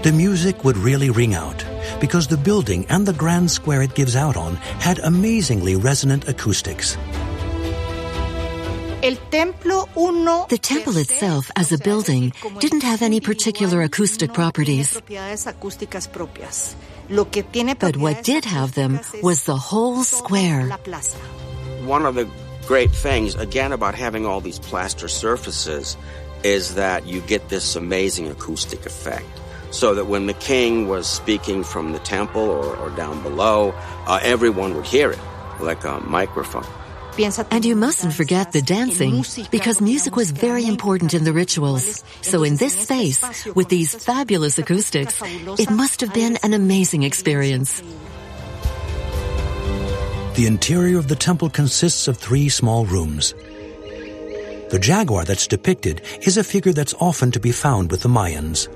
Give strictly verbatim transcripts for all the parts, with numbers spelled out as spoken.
the music would really ring out because the building and the grand square it gives out on had amazingly resonant acoustics. The temple itself as a building didn't have any particular acoustic properties. But what did have them was the whole square. One of the great things, again, about having all these plaster surfaces is that you get this amazing acoustic effect. So that when the king was speaking from the temple or, or down below, uh, everyone would hear it, like a microphone. And you mustn't forget the dancing, because music was very important in the rituals. So in this space, with these fabulous acoustics, it must have been an amazing experience. The interior of the temple consists of three small rooms. The jaguar that's depicted is a figure that's often to be found with the Mayans.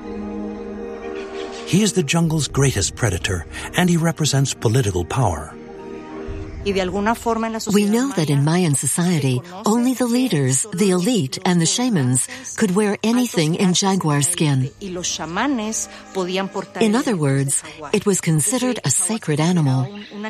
He is the jungle's greatest predator, and he represents political power. We know that in Mayan society, only the leaders, the elite, and the shamans could wear anything in jaguar skin. In other words, it was considered a sacred animal.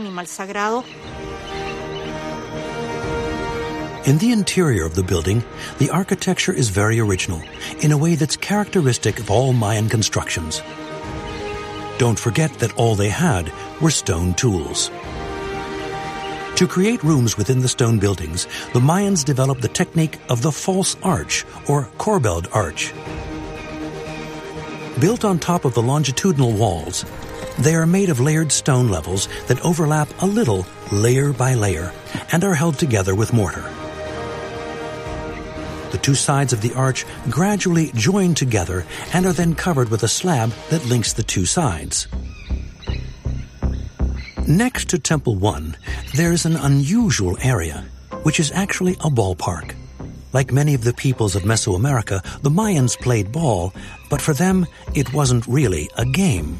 In the interior of the building, the architecture is very original, in a way that's characteristic of all Mayan constructions. Don't forget that all they had were stone tools. To create rooms within the stone buildings, the Mayans developed the technique of the false arch, or corbelled arch. Built on top of the longitudinal walls, they are made of layered stone levels that overlap a little layer by layer and are held together with mortar. The two sides of the arch gradually join together and are then covered with a slab that links the two sides. Next to Temple One, there's an unusual area, which is actually a ballpark. Like many of the peoples of Mesoamerica, the Mayans played ball, but for them, it wasn't really a game.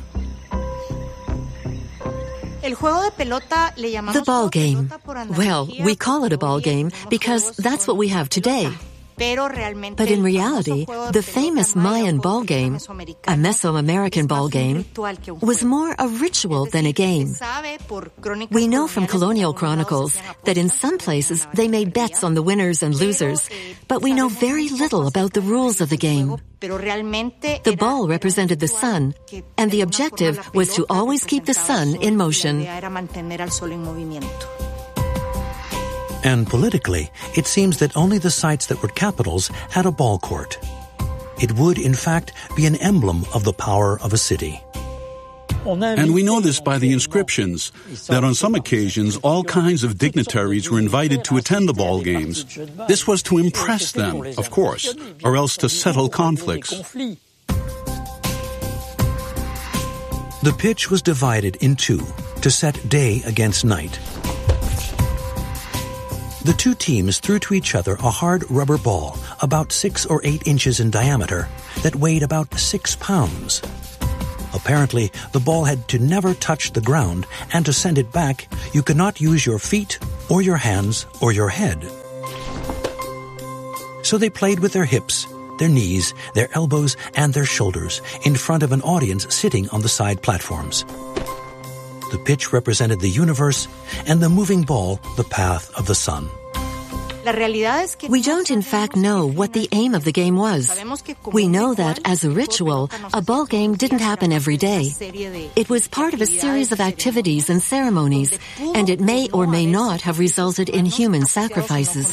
The ball game. Well, we call it a ball game because that's what we have today. But in reality, the famous Mayan ball game, a Mesoamerican ball game, was more a ritual than a game. We know from colonial chronicles that in some places they made bets on the winners and losers, but we know very little about the rules of the game. The ball represented the sun, and the objective was to always keep the sun in motion. And politically, it seems that only the sites that were capitals had a ball court. It would, in fact, be an emblem of the power of a city. And we know this by the inscriptions, that on some occasions all kinds of dignitaries were invited to attend the ball games. This was to impress them, of course, or else to settle conflicts. The pitch was divided in two to set day against night. The two teams threw to each other a hard rubber ball about six or eight inches in diameter that weighed about six pounds. Apparently, the ball had to never touch the ground, and to send it back, you could not use your feet or your hands or your head. So they played with their hips, their knees, their elbows, and their shoulders in front of an audience sitting on the side platforms. The pitch represented the universe, and the moving ball the path of the sun. We don't in fact know what the aim of the game was. We know that as a ritual, a ball game didn't happen every day. It was part of a series of activities and ceremonies, and it may or may not have resulted in human sacrifices.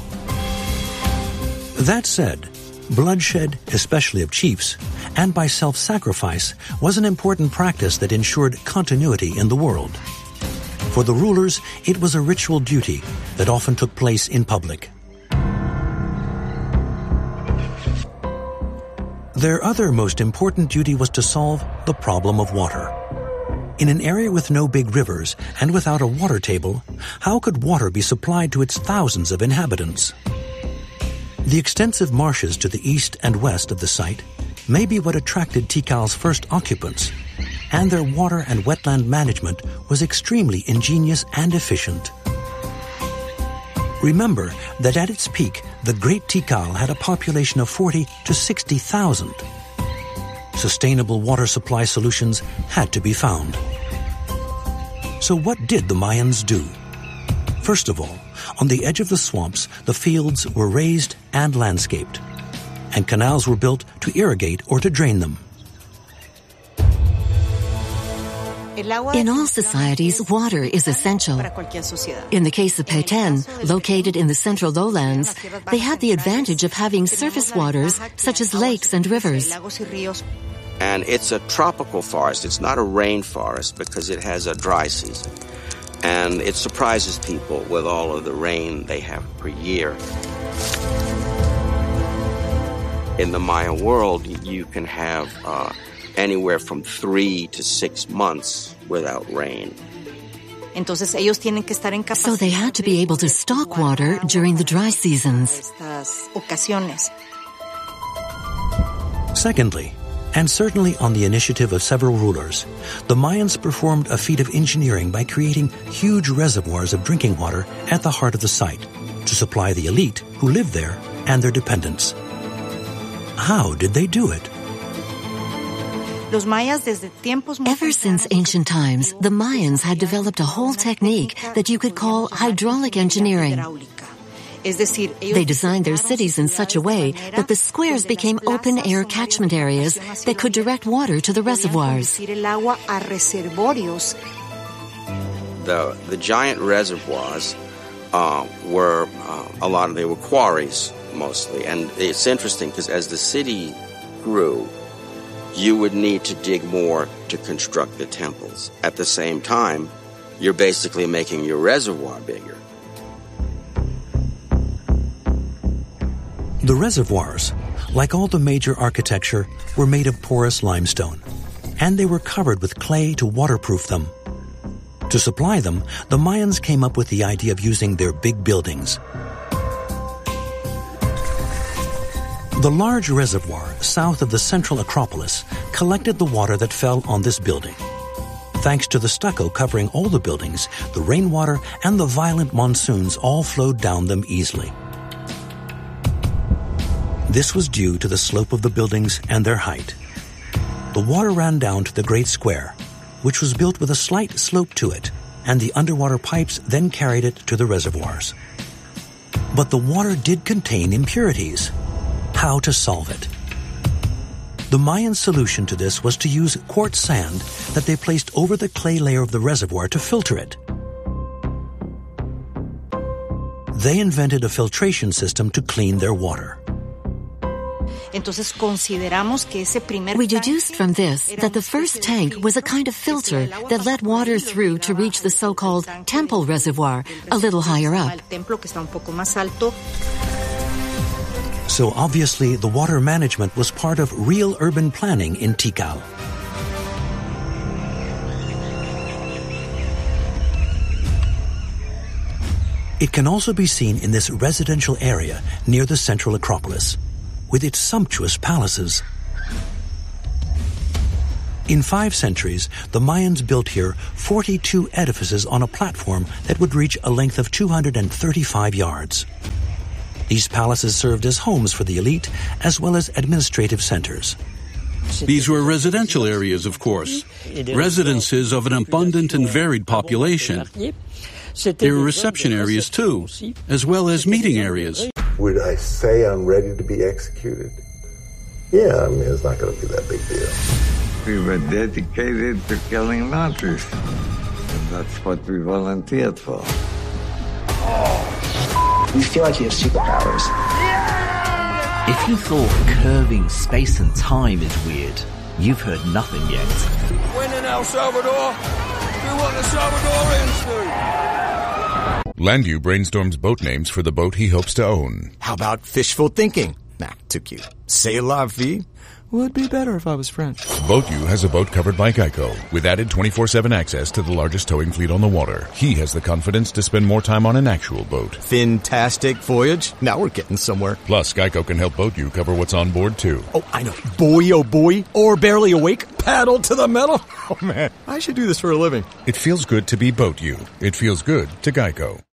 That said, bloodshed, especially of chiefs, and by self-sacrifice, was an important practice that ensured continuity in the world. For the rulers, it was a ritual duty that often took place in public. Their other most important duty was to solve the problem of water. In an area with no big rivers and without a water table, how could water be supplied to its thousands of inhabitants? The extensive marshes to the east and west of the site may be what attracted Tikal's first occupants, and their water and wetland management was extremely ingenious and efficient. Remember that at its peak, the Great Tikal had a population of forty to sixty thousand. sustainable water supply solutions had to be found. So what did the Mayans do? First of all, on the edge of the swamps, the fields were raised and landscaped, and canals were built to irrigate or to drain them. In all societies, water is essential. In the case of Petén, located in the central lowlands, they had the advantage of having surface waters such as lakes and rivers. And it's a tropical forest. It's not a rainforest because it has a dry season. And it surprises people with all of the rain they have per year. In the Maya world, you can have uh, anywhere from three to six months without rain. So they had to be able to stock water during the dry seasons. Secondly, and certainly on the initiative of several rulers, the Mayans performed a feat of engineering by creating huge reservoirs of drinking water at the heart of the site to supply the elite who lived there and their dependents. How did they do it? Ever since ancient times, the Mayans had developed a whole technique that you could call hydraulic engineering. They designed their cities in such a way that the squares became open-air catchment areas that could direct water to the reservoirs. The, the giant reservoirs uh, were, uh, a lot of, they were quarries mostly. And it's interesting because as the city grew, you would need to dig more to construct the temples. At the same time, you're basically making your reservoir bigger. The reservoirs, like all the major architecture, were made of porous limestone, and they were covered with clay to waterproof them. To supply them, the Mayans came up with the idea of using their big buildings. The large reservoir south of the central Acropolis collected the water that fell on this building. Thanks to the stucco covering all the buildings, the rainwater and the violent monsoons all flowed down them easily. This was due to the slope of the buildings and their height. The water ran down to the Great Square, which was built with a slight slope to it, and the underwater pipes then carried it to the reservoirs. But the water did contain impurities. How to solve it? The Mayan solution to this was to use quartz sand that they placed over the clay layer of the reservoir to filter it. They invented a filtration system to clean their water. We deduced from this that the first tank was a kind of filter that let water through to reach the so-called temple reservoir, a little higher up. So obviously the water management was part of real urban planning in Tikal. It can also be seen in this residential area near the central Acropolis, with its sumptuous palaces. In five centuries, the Mayans built here forty-two edifices on a platform that would reach a length of two hundred thirty-five yards. These palaces served as homes for the elite, as well as administrative centers. These were residential areas, of course, residences of an abundant and varied population. There were reception areas, too, as well as meeting areas. Would I say I'm ready to be executed? Yeah, I mean, it's not going to be that big deal. We were dedicated to killing Nazis, and that's what we volunteered for. We feel like you have superpowers. Yeah! If you thought curving space and time is weird, you've heard nothing yet. When in El Salvador, do what the Salvadorians do. Landu brainstorms boat names for the boat he hopes to own. How about fishful thinking? Nah, too cute. C'est la vie? Would be better if I was French. BoatU has a boat covered by Geico, with added twenty-four seven access to the largest towing fleet on the water. He has the confidence to spend more time on an actual boat. Fantastic voyage. Now we're getting somewhere. Plus, Geico can help BoatU cover what's on board, too. Oh, I know. Boy, oh boy. Or barely awake. Paddle to the metal. Oh, man. I should do this for a living. It feels good to be BoatU. It feels good to Geico.